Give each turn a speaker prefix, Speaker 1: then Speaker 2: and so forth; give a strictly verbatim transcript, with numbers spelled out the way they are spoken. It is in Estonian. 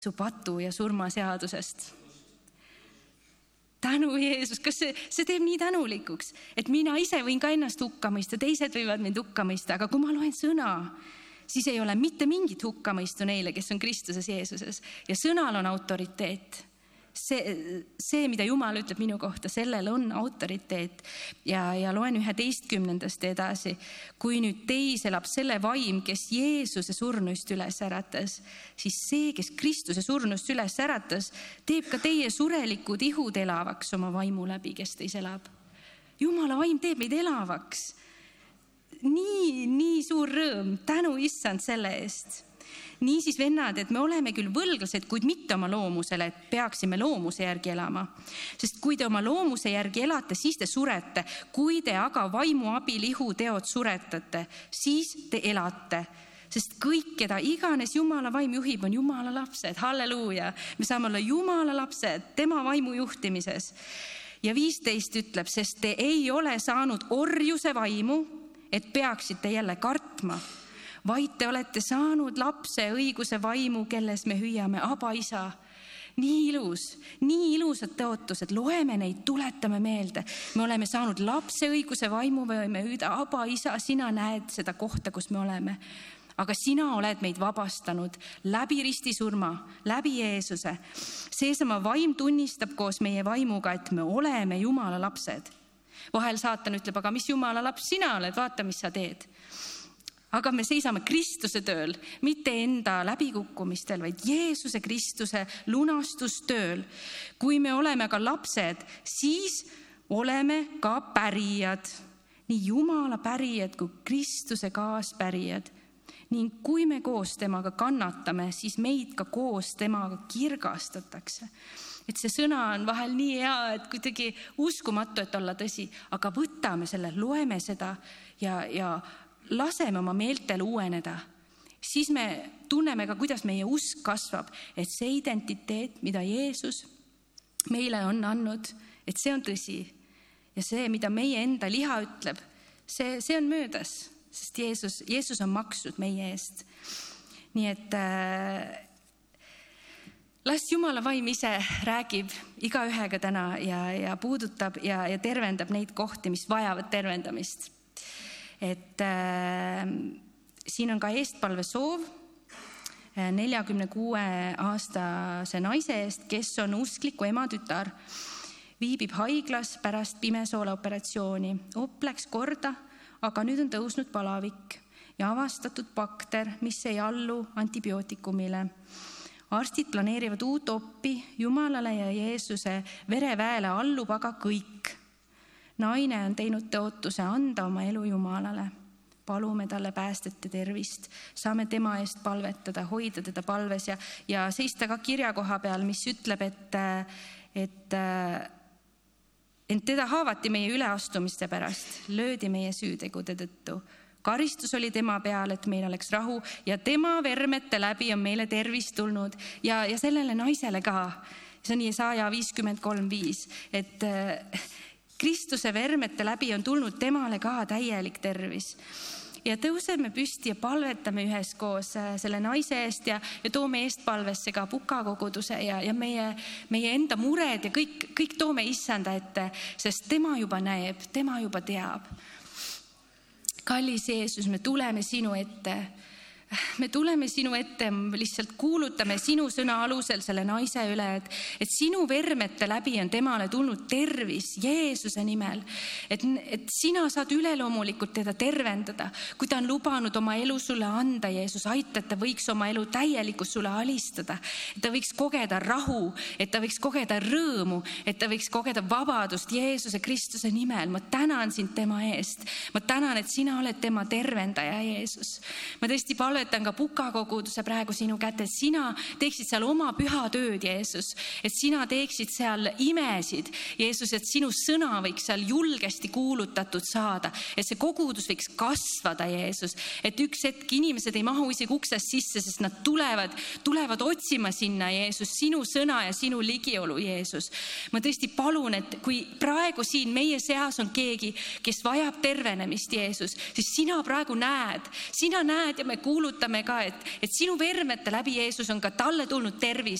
Speaker 1: su patu ja surmaseadusest. Tänu Jeesus, kas see, see teeb nii tänulikuks, et mina ise võin ka ennast hukka mõista, teised võivad mind hukka mõista, aga kui ma loen sõna, siis ei ole mitte mingit hukkamõistu neile, kes on Kristuses Jeesuses ja sõnal on autoriteet. See, see, mida Jumal ütleb minu kohta, sellel on autoriteet ja, ja loen üheteistkümnendast edasi. Kui nüüd teis elab selle vaim, kes Jeesuse surnuist üles äratas, siis see, kes Kristuse surnuist üles äratas, teeb ka teie surelikud ihud elavaks oma vaimu läbi, kes teis elab. Jumala vaim teeb meid elavaks. Nii, nii suur rõõm, tänu issand selle eest. Niisiis vennad, et me oleme küll võlglased, kuid mitte oma loomusele, et peaksime loomuse järgi elama. Sest kui te oma loomuse järgi elate, siis te surete. Kui te aga vaimu abil ihu teod suretate, siis te elate. Sest kõik, keda iganes Jumala vaim juhib, on Jumala lapsed. Halleluuja! Me saame olla Jumala lapsed tema vaimu juhtimises. Ja viisteist ütleb, sest te ei ole saanud orjuse vaimu, et peaksite jälle kartma, vaid te olete saanud lapse õiguse vaimu, kelles me hüüame aba isa. Nii ilus, nii ilusad tõotused, loeme neid, tuletame meelde. Me oleme saanud lapse õiguse vaimu, võime hüüda aba isa, sina näed seda kohta, kus me oleme. Aga sina oled meid vabastanud läbi ristisurma, läbi Jeesuse. Seesama vaim tunnistab koos meie vaimuga, et me oleme Jumala lapsed. Vahel saatan ütleb, aga mis Jumala laps sina oled, vaata, mis sa teed. Aga me seisame Kristuse tööl, mitte enda läbikukkumistel, vaid Jeesuse Kristuse lunastustööl. Kui me oleme ka lapsed, siis oleme ka pärijad. Nii Jumala pärijad kui Kristuse kaaspärijad. Ning kui me koos temaga kannatame, siis meid ka koos temaga kirgastatakse. Et see sõna on vahel nii hea, et kuidagi uskumatu, et olla tõsi, aga võtame selle, loeme seda ja, ja laseme oma meeltel uueneda, siis me tunneme ka, kuidas meie usk kasvab, et see identiteet, mida Jeesus meile on andnud, et see on tõsi. Ja see, mida meie enda liha ütleb, see, see on möödas, sest Jeesus, Jeesus on maksnud meie eest. Nii et äh, las Jumala vaim ise räägib iga ühega täna ja, ja puudutab ja, ja tervendab neid kohti, mis vajavad tervendamist. Et äh, siin on ka eestpalve soov neljakümne kuue aastase naise eest, kes on uskliku ematütar, viibib haiglas pärast pimesoola operatsiooni. Op läks korda, aga nüüd on tõusnud palavik ja avastatud bakter, mis ei allu antibiootikumile. Arstid planeerivad uut oppi, Jumalale ja Jeesuse vereväele allub aga kõik. Naine on teinud tõotuse anda oma elu Jumalale. Palume talle päästete tervist. Saame tema eest palvetada, hoida teda palves ja, ja seista ka kirjakoha peal, mis ütleb, et, et, et teda haavati meie üleastumiste pärast, löödi meie süütegude tõttu. Karistus oli tema peal, et meil oleks rahu ja tema vermete läbi on meile tervist tulnud ja, ja sellele naisele ka. See on Jesaja viiskümmend kolm viis, et Kristuse vermete läbi on tulnud temale ka täielik tervis. Ja tõuseme püsti ja palvetame üheskoos selle naise eest ja, ja toome eestpalvesse ka pukakoguduse ja, ja meie, meie enda mured ja kõik, kõik toome issanda ette, sest tema juba näeb, tema juba teab. Kallis Jeesus, me tuleme sinu ette. Me tuleme sinu ette, lihtsalt kuulutame sinu sõna alusel selle naise üle, et, et sinu vermete läbi on temale tulnud tervis Jeesuse nimel. Et, et sina saad üleloomulikult teda tervendada, kui ta on lubanud oma elu sulle anda, Jeesus, aita, et ta võiks oma elu täielikus sulle alistada, et ta võiks kogeda rahu, et ta võiks kogeda rõõmu, et ta võiks kogeda vabadust Jeesuse Kristuse nimel. Ma tänan sind tema eest. Ma tänan, et sina oled tema tervendaja, Jeesus. Ma tõesti palve palvetan ka pukakoguduse praegu sinu kätte, et sina teeksid seal oma püha tööd, Jeesus, et sina teeksid seal imesid, Jeesus, et sinu sõna võiks seal julgesti kuulutatud saada, et see kogudus võiks kasvada, Jeesus, et üks hetk inimesed ei mahu isegi uksest sisse, sest nad tulevad, tulevad otsima sinna, Jeesus, sinu sõna ja sinu ligiolu, Jeesus. Ma tõesti palun, et kui praegu siin meie seas on keegi, kes vajab tervenemist, Jeesus, siis sina praegu näed, sina näed ja me kuulutame kuulutame ka, et, et sinu vermete läbi Jeesus on ka talle tulnud tervis